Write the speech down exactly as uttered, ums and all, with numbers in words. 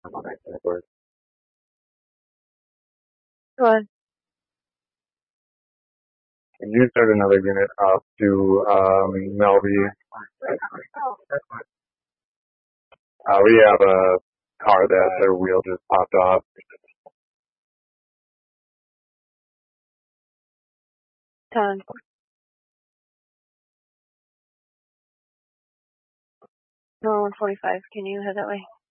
Go ahead. Can you start another unit up to um, Melby? Uh, we have a car that their wheel just popped off. ten. No, one forty-five. Can you head that way?